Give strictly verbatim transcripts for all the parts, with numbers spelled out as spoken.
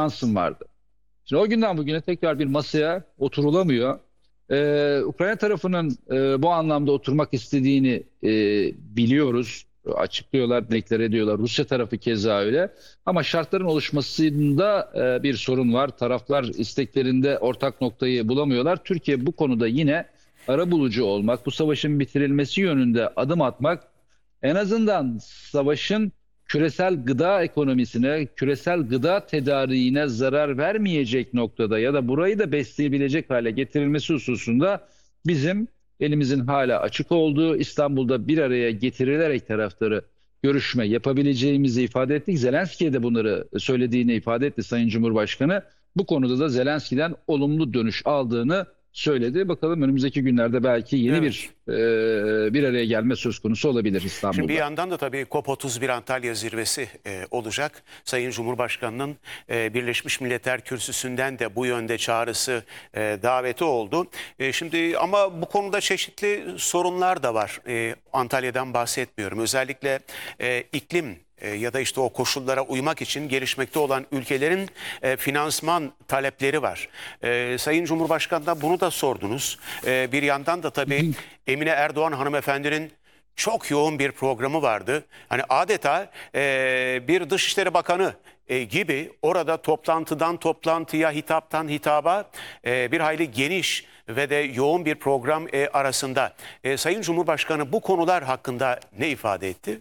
şansım vardı. Şimdi o günden bugüne tekrar bir masaya oturulamıyor. Ee, Ukrayna tarafının e, bu anlamda oturmak istediğini e, biliyoruz. Açıklıyorlar, deklar ediyorlar. Rusya tarafı keza öyle. Ama şartların oluşmasında e, bir sorun var. Taraflar isteklerinde ortak noktayı bulamıyorlar. Türkiye bu konuda yine arabulucu olmak, bu savaşın bitirilmesi yönünde adım atmak, en azından savaşın küresel gıda ekonomisine, küresel gıda tedariğine zarar vermeyecek noktada ya da burayı da besleyebilecek hale getirilmesi hususunda bizim elimizin hala açık olduğu, İstanbul'da bir araya getirilerek tarafları görüşme yapabileceğimizi ifade ettik. Zelenski'ye de bunları söylediğini ifade etti Sayın Cumhurbaşkanı. Bu konuda da Zelenski'den olumlu dönüş aldığını söyledi. Bakalım önümüzdeki günlerde belki yeni Evet. bir e, bir araya gelme söz konusu olabilir Şimdi bir İstanbul'da. yandan da tabii COP otuz bir Antalya zirvesi e, olacak. Sayın Cumhurbaşkanı'nın e, Birleşmiş Milletler Kürsüsü'nden de bu yönde çağrısı, e, daveti oldu. E, şimdi ama bu konuda çeşitli sorunlar da var. E, Antalya'dan bahsetmiyorum. Özellikle e, iklim e, ya da işte o koşullara uymak için gelişmekte olan ülkelerin e, finansman talepleri var. E, Sayın Cumhurbaşkanı'na bunu da sordunuz. E, bir yandan da tabii Emine Erdoğan hanımefendinin çok yoğun bir programı vardı. Hani adeta e, bir Dışişleri Bakanı e, gibi orada toplantıdan toplantıya, hitaptan hitaba e, bir hayli geniş ve de yoğun bir program e, arasında. E, Sayın Cumhurbaşkanı bu konular hakkında ne ifade etti?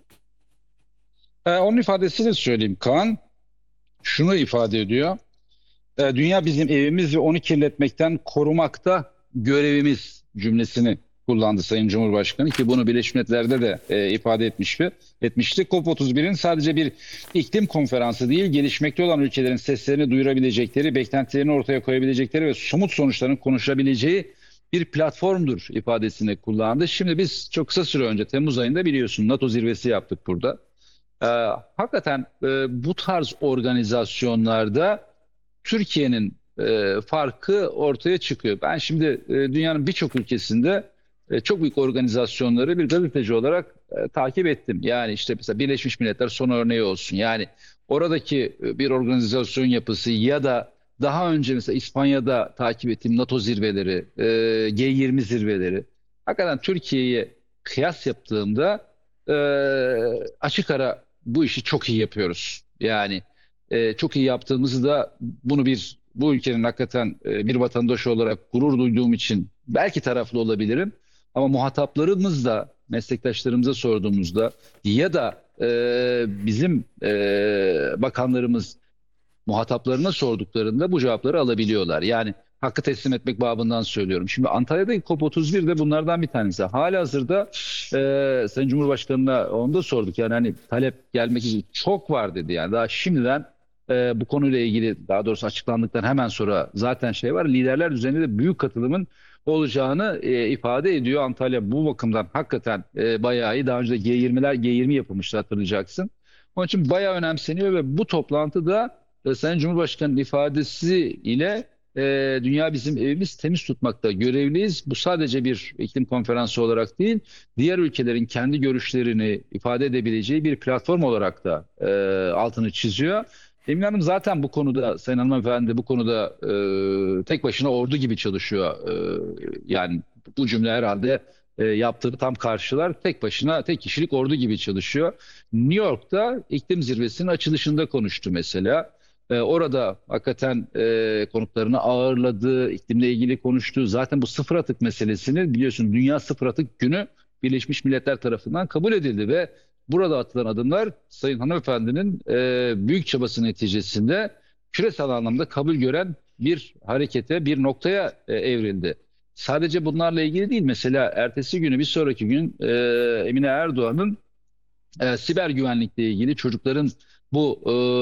Ee, onun ifadesini söyleyeyim Kaan. Şunu ifade ediyor. Ee, dünya bizim evimiz ve onu kirletmekten korumakta görevimiz cümlesini kullandı Sayın Cumhurbaşkanı ki bunu Birleşmiş Milletler'de de e, ifade etmişti. etmişti. COP otuz birin sadece bir iklim konferansı değil, gelişmekte olan ülkelerin seslerini duyurabilecekleri, beklentilerini ortaya koyabilecekleri ve somut sonuçların konuşabileceği bir platformdur ifadesini kullandı. Şimdi biz çok kısa süre önce Temmuz ayında biliyorsun NATO zirvesi yaptık burada. Ee, hakikaten e, bu tarz organizasyonlarda Türkiye'nin e, farkı ortaya çıkıyor. Ben şimdi e, dünyanın birçok ülkesinde e, çok büyük organizasyonları bir gazeteci olarak e, takip ettim. Yani işte mesela Birleşmiş Milletler son örneği olsun. Yani oradaki e, bir organizasyon yapısı ya da daha önce mesela İspanya'da takip ettiğim NATO zirveleri, e, G yirmi zirveleri. Hakikaten Türkiye'ye kıyas yaptığımda e, açık ara bu işi çok iyi yapıyoruz. Yani e, çok iyi yaptığımızı da bunu bir bu ülkenin hakikaten e, bir vatandaşı olarak gurur duyduğum için belki taraflı olabilirim. Ama muhataplarımız da meslektaşlarımıza sorduğumuzda ya da e, bizim e, bakanlarımız muhataplarına sorduklarında bu cevapları alabiliyorlar. Yani hakkı teslim etmek babından söylüyorum. Şimdi Antalya'daki COP otuz bir de bunlardan bir tanesi. Halihazırda e, Sayın Cumhurbaşkanı'na onu da sorduk. Yani hani talep gelmek için çok var dedi. Yani daha şimdiden e, bu konuyla ilgili daha doğrusu açıklandıktan hemen sonra zaten şey var. Liderler düzeyinde de büyük katılımın olacağını e, ifade ediyor. Antalya bu bakımdan hakikaten e, bayağı iyi. Daha önce de G yirmiler G yirmi yapılmıştı hatırlayacaksın. Onun için bayağı önemseniyor ve bu toplantıda e, Sayın Cumhurbaşkanı'nın ifadesi ile e, dünya bizim evimiz temiz tutmakta görevliyiz. Bu sadece bir iklim konferansı olarak değil, diğer ülkelerin kendi görüşlerini ifade edebileceği bir platform olarak da e, altını çiziyor. Emine Hanım zaten bu konuda, Sayın Hanımefendi bu konuda e, tek başına ordu gibi çalışıyor. E, yani bu cümle herhalde e, yaptığı tam karşılar. Tek başına, tek kişilik ordu gibi çalışıyor. New York'ta iklim zirvesinin açılışında konuştu mesela. Ee, orada hakikaten e, konuklarını ağırladı, iklimle ilgili konuştu. Zaten bu sıfır atık meselesini biliyorsun Dünya Sıfır Atık Günü Birleşmiş Milletler tarafından kabul edildi ve burada atılan adımlar Sayın Hanımefendi'nin e, büyük çabası neticesinde küresel anlamda kabul gören bir harekete, bir noktaya e, evrildi. Sadece bunlarla ilgili değil. Mesela ertesi günü, bir sonraki gün e, Emine Erdoğan'ın e, siber güvenlikle ilgili çocukların bu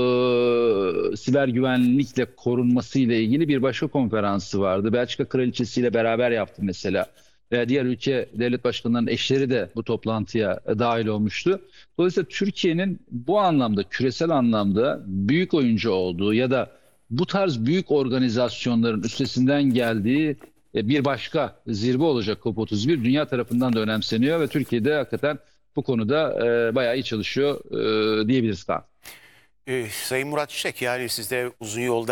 e, siber güvenlikle korunması ile ilgili bir başka konferansı vardı. Belçika Kraliçesi ile beraber yaptı mesela. Ve diğer ülke devlet başkanlarının eşleri de bu toplantıya e, dahil olmuştu. Dolayısıyla Türkiye'nin bu anlamda, küresel anlamda büyük oyuncu olduğu ya da bu tarz büyük organizasyonların üstesinden geldiği e, bir başka zirve olacak COP otuz bir. Dünya tarafından da önemseniyor ve Türkiye'de hakikaten bu konuda e, bayağı iyi çalışıyor e, diyebiliriz. E, Sayın Murat Çiçek, yani siz de uzun yolda